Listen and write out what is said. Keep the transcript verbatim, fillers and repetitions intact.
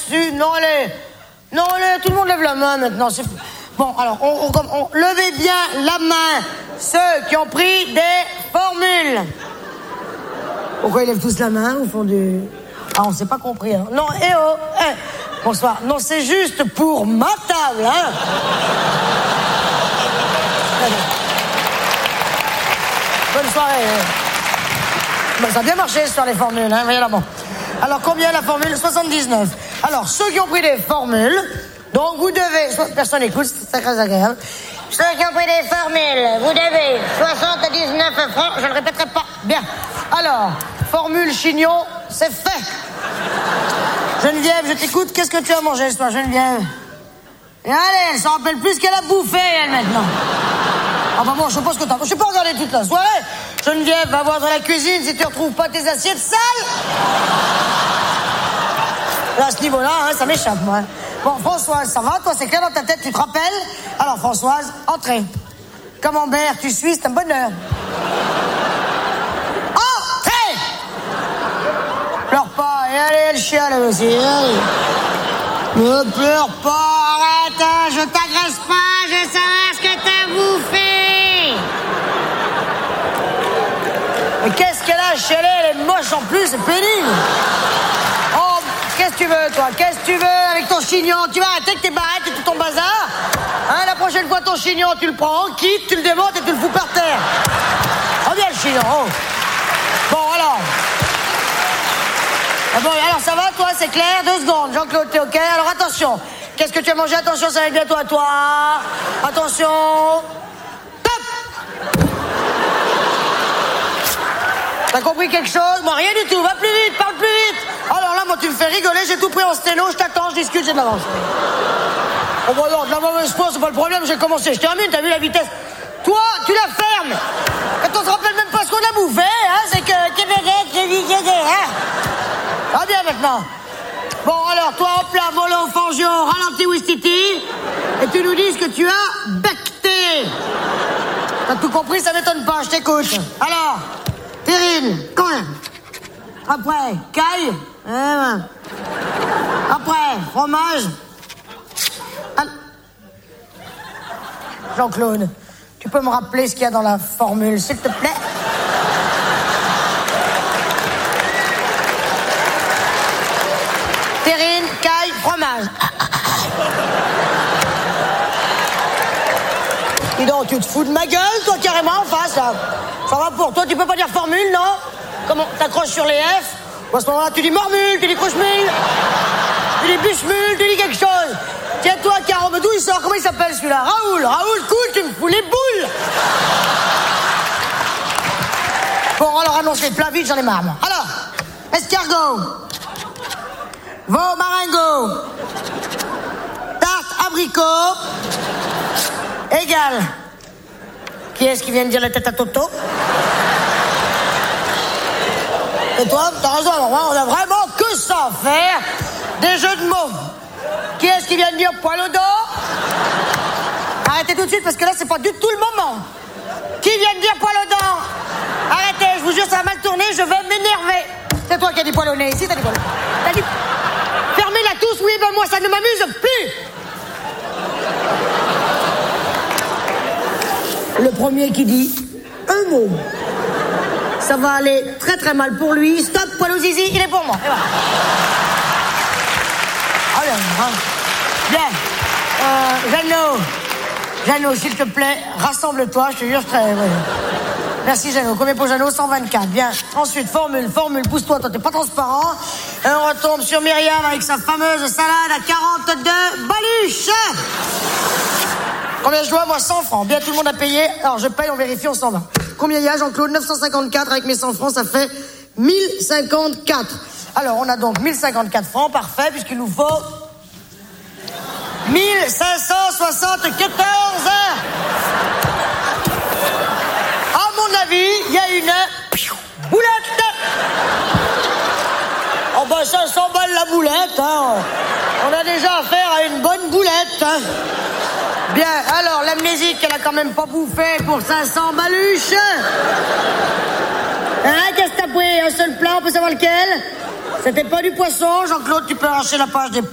su... Non, allez. Non, allez, tout le monde lève la main maintenant. C'est... Bon, alors, on, on, on, levez bien la main, ceux qui ont pris des formules. Pourquoi ils lèvent tous la main au fond du... Ah, on s'est pas compris, hein. Non, eh oh, eh. Bonsoir. Non, c'est juste pour ma table, hein. Bonne soirée. Bon, ça a bien marché sur les formules, hein, voyez là, bon. Alors, combien la formule? soixante-dix-neuf. Alors, ceux qui ont pris des formules, donc vous devez... Personne n'écoute, c'est très agréable. Ceux qui ont pris des formules, vous devez soixante-dix-neuf francs, je ne le répéterai pas. Bien. Alors, formule chignon, c'est fait. Geneviève, je t'écoute, qu'est-ce que tu as mangé ce soir, Geneviève? Et allez, elle s'en rappelle plus qu'elle a bouffé, elle, maintenant. Ah bah bon, je sais pas ce que t'as... Je sais pas regarder toute la soirée. Geneviève, va voir dans la cuisine si tu retrouves pas tes assiettes sales. Là, à ce niveau-là, hein, ça m'échappe, moi. Bon, Françoise, ça va? Toi, c'est clair dans ta tête, tu te rappelles? Alors, Françoise, entrez. Camembert, tu suis, c'est un bonheur. Entrez! Pleure pas, et allez, elle chiale, elle aussi. Allez. Ne pleure pas, arrête, hein, je t'agresse pas, je veux savoir ce que t'as bouffé. Mais qu'est-ce qu'elle a chialé? Elle est moche en plus, c'est pénible. Oh, qu'est-ce que tu veux, toi? Qu'est-ce que tu veux avec ton chignon? Tu vas arrêter avec tes barrettes et tout ton bazar? Hein, la prochaine fois, ton chignon, tu le prends en kit, tu le démontes et tu le fous par terre. Reviens le chignon, oh. Bon, alors... Ah bon, alors ça va, toi, c'est clair? Deux secondes, Jean-Claude, t'es OK? Alors attention, qu'est-ce que tu as mangé? Attention, ça va être bientôt à toi. Attention. Top! T'as compris quelque chose? Moi, rien du tout, va plus vite, parle plus vite. Alors là, moi, tu me fais rigoler, j'ai tout pris en stélo, je t'attends, je discute, j'ai de l'avance. Oh bon, non, de la mauvaise foi, c'est pas le problème, j'ai commencé, je termine, t'as vu la vitesse? Toi, tu la fermes. Quand on se rappelle même pas ce qu'on a bouffé, hein, c'est que... Hein? Ah bien maintenant. Bon alors toi hop là, mollo, fangio, ralenti ouistiti. Et tu nous dis ce que tu as becté. T'as tout compris, ça m'étonne pas, je t'écoute. Alors, terrine, combien? Après, caille. Eh ben. Après, fromage. Ah. Jean-Claude, tu peux me rappeler ce qu'il y a dans la formule, s'il te plaît? Terrine, caille, fromage. Dis donc, tu te fous de ma gueule, toi, carrément, en face, là. Ça va pour toi, tu peux pas dire formule, non? Comment t'accroches sur les F? À ce moment-là, tu dis mormule, tu dis croche-mule, tu dis bûche-mule, tu dis quelque chose. Tiens-toi, Caro, mais d'où il sort? Comment il s'appelle, celui-là? Raoul, Raoul, cool, tu me fous les boules. Bon, alors, annonce les plats vite, j'en ai marre, moi. Alors, escargot. Veau marengo, tarte abricot, égal. Qui est-ce qui vient de dire la tête à Toto? Et toi, t'as raison, on a vraiment que ça à faire, des jeux de mots. Qui est-ce qui vient de dire poil au dos? Arrêtez tout de suite parce que là, c'est pas du tout le moment. Qui vient de dire poil au dos? Arrêtez, je vous jure, ça va mal tourner, je vais m'énerver. C'est toi qui as dit poil au nez, ici, t'as dit poil au nez. T'as dit... Fermez-la tous, oui, ben moi, ça ne m'amuse plus. Le premier qui dit un mot. Ça va aller très très mal pour lui. Stop, poil au zizi, il est pour moi. Et voilà. Ah bien, hein. Bien. Euh, Jeannot, Jeannot, s'il te plaît, rassemble-toi, je te jure, je serai... Ouais. Merci Jeannot. Combien pour Jeannot? cent vingt-quatre. Bien. Ensuite, formule, formule, pousse-toi, toi, t'es pas transparent. Et on retombe sur Myriam avec sa fameuse salade à quarante-deux baluches. Combien je dois? Moi, cent francs. Bien, tout le monde a payé. Alors, je paye, on vérifie, on s'en va. Combien il y a, Jean-Claude? neuf cent cinquante-quatre. Avec mes cent francs, ça fait mille cinquante-quatre. Alors, on a donc mille cinquante-quatre francs. Parfait, puisqu'il nous faut mille cinq cent soixante-quatorze. À mon avis, il y a une boulette. Oh ben cinq cents balles la boulette, hein. On a déjà affaire à une bonne boulette, hein. Bien, alors l'amnésique, elle a quand même pas bouffé pour cinq cents baluches. Hein, qu'est-ce que t'as pris? Un seul plat, on peut savoir lequel? C'était pas du poisson, Jean-Claude, tu peux arracher la page des